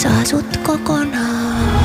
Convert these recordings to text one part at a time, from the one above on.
saa sut kokonaan.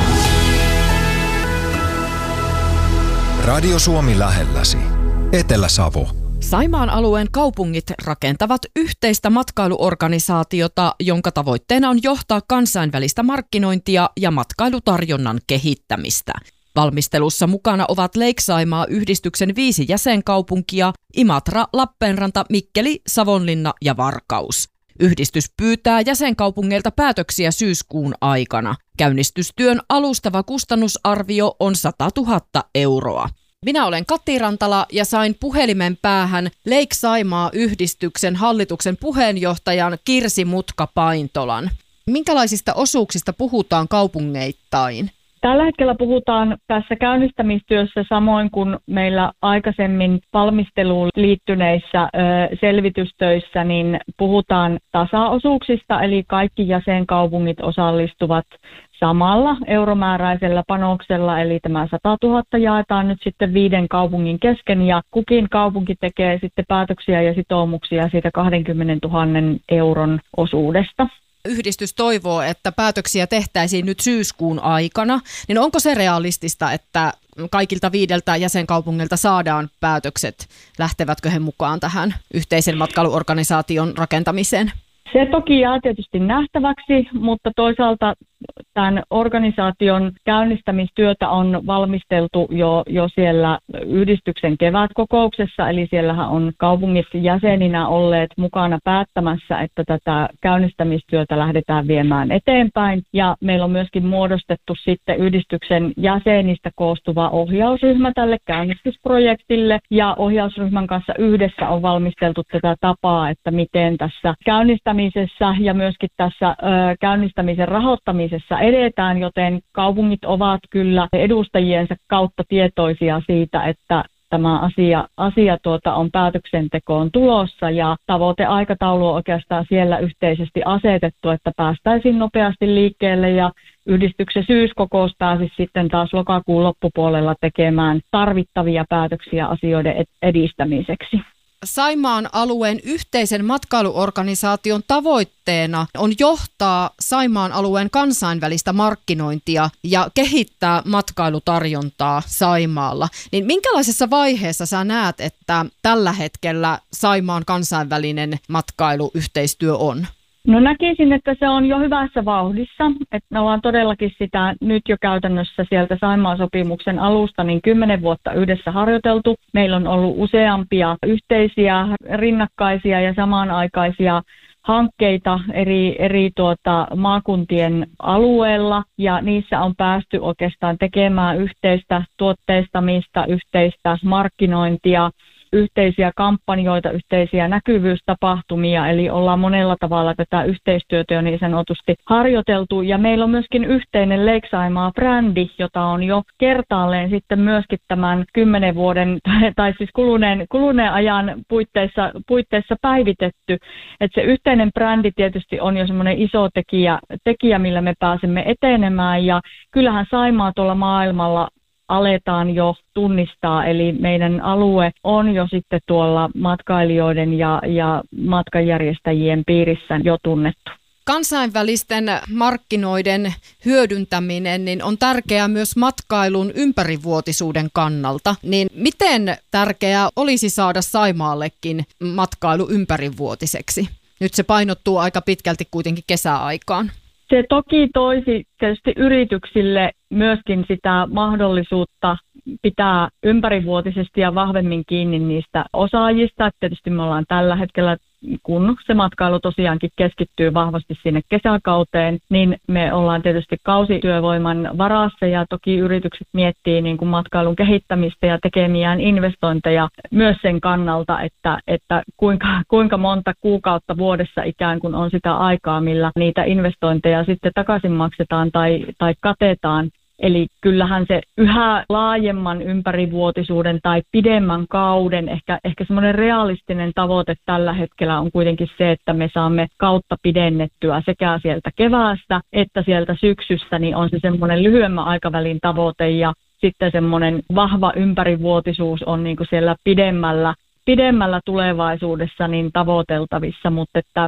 Radio Suomi lähelläsi. Etelä-Savo. Saimaan alueen kaupungit rakentavat yhteistä matkailuorganisaatiota, jonka tavoitteena on johtaa kansainvälistä markkinointia ja matkailutarjonnan kehittämistä. Valmistelussa mukana ovat Lake-Saimaa-yhdistyksen 5 jäsenkaupunkia: Imatra, Lappeenranta, Mikkeli, Savonlinna ja Varkaus. Yhdistys pyytää jäsenkaupungeilta päätöksiä syyskuun aikana. Käynnistystyön alustava kustannusarvio on 100 000 euroa. Minä olen Kati Rantala ja sain puhelimen päähän Lake-Saimaa-yhdistyksen hallituksen puheenjohtajan Kirsi Mutka-Paintolan. Minkälaisista osuuksista puhutaan kaupungeittain? Tällä hetkellä puhutaan tässä käynnistämistyössä samoin kuin meillä aikaisemmin valmisteluun liittyneissä selvitystöissä, niin puhutaan tasaosuuksista, eli kaikki jäsenkaupungit osallistuvat samalla euromääräisellä panoksella, eli tämä 100 000 jaetaan nyt sitten 5 kaupungin kesken, ja kukin kaupunki tekee sitten päätöksiä ja sitoumuksia siitä 20 000 euron osuudesta. Yhdistys toivoo, että päätöksiä tehtäisiin nyt syyskuun aikana, niin onko se realistista, että kaikilta 5 jäsenkaupungilta saadaan päätökset? Lähtevätkö he mukaan tähän yhteisen matkailuorganisaation rakentamiseen? Se toki jää tietysti nähtäväksi, mutta toisaalta tämän organisaation käynnistämistyötä on valmisteltu jo siellä yhdistyksen kevätkokouksessa, eli siellähän on kaupungit jäseninä olleet mukana päättämässä, että tätä käynnistämistyötä lähdetään viemään eteenpäin. Ja meillä on myöskin muodostettu sitten yhdistyksen jäsenistä koostuva ohjausryhmä tälle käynnistysprojektille, ja ohjausryhmän kanssa yhdessä on valmisteltu tätä tapaa, että miten tässä käynnistämisessä ja myöskin tässä käynnistämisen rahoittamisessa edetään, joten kaupungit ovat kyllä edustajiensa kautta tietoisia siitä, että tämä asia on päätöksentekoon tulossa, ja tavoiteaikataulu on oikeastaan siellä yhteisesti asetettu, että päästäisiin nopeasti liikkeelle, ja yhdistyksen syyskokous pääsisi sitten taas lokakuun loppupuolella tekemään tarvittavia päätöksiä asioiden edistämiseksi. Saimaan alueen yhteisen matkailuorganisaation tavoitteena on johtaa Saimaan alueen kansainvälistä markkinointia ja kehittää matkailutarjontaa Saimaalla. Niin minkälaisessa vaiheessa sä näet, että tällä hetkellä Saimaan kansainvälinen matkailuyhteistyö on? No näkisin, että se on jo hyvässä vauhdissa, että me ollaan todellakin sitä nyt jo käytännössä sieltä Saimaan sopimuksen alusta niin 10 vuotta yhdessä harjoiteltu. Meillä on ollut useampia yhteisiä, rinnakkaisia ja samanaikaisia hankkeita eri maakuntien alueella, ja niissä on päästy oikeastaan tekemään yhteistä tuotteistamista, yhteistä markkinointia, yhteisiä kampanjoita, yhteisiä näkyvyystapahtumia, eli ollaan monella tavalla tätä yhteistyötä jo niin sanotusti harjoiteltu, ja meillä on myöskin yhteinen Lake-Saimaa-brändi, jota on jo kertaalleen sitten myöskin tämän 10 vuoden, tai siis kuluneen ajan puitteissa päivitetty, että se yhteinen brändi tietysti on jo semmoinen iso tekijä, millä me pääsemme etenemään, ja kyllähän Saimaa tuolla maailmalla aletaan jo tunnistaa, eli meidän alue on jo sitten tuolla matkailijoiden ja matkanjärjestäjien piirissä jo tunnettu. Kansainvälisten markkinoiden hyödyntäminen niin on tärkeää myös matkailun ympärivuotisuuden kannalta. Niin miten tärkeää olisi saada Saimaallekin matkailu ympärivuotiseksi? Nyt se painottuu aika pitkälti kuitenkin kesäaikaan. Se toki toisi tietysti yrityksille myöskin sitä mahdollisuutta pitää ympärivuotisesti ja vahvemmin kiinni niistä osaajista. Tietysti me ollaan tällä hetkellä, kun se matkailu tosiaankin keskittyy vahvasti sinne kesäkauteen, niin me ollaan tietysti kausityövoiman varassa, ja toki yritykset miettii niin kuin matkailun kehittämistä ja tekemiään investointeja myös sen kannalta, että kuinka monta kuukautta vuodessa ikään kuin on sitä aikaa, millä niitä investointeja sitten takaisin maksetaan tai katetaan. Eli kyllähän se yhä laajemman ympärivuotisuuden tai pidemmän kauden, ehkä semmoinen realistinen tavoite tällä hetkellä on kuitenkin se, että me saamme kautta pidennettyä sekä sieltä keväästä että sieltä syksystä, niin on se semmoinen lyhyemmän aikavälin tavoite, ja sitten semmoinen vahva ympärivuotisuus on niin kuin siellä pidemmällä tulevaisuudessa niin tavoiteltavissa, mutta että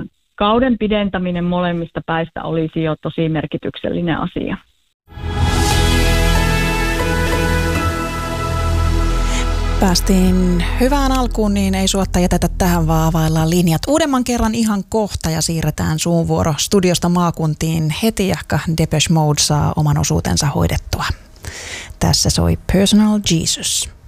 kauden pidentäminen molemmista päistä olisi jo tosi merkityksellinen asia. Päästiin hyvään alkuun, niin ei suotta jätetä tähän, vaan availlaan linjat uudemman kerran ihan kohta ja siirretään suun vuoro studiosta maakuntiin heti, jahka Depeche Mode saa oman osuutensa hoidettua. Tässä soi Personal Jesus.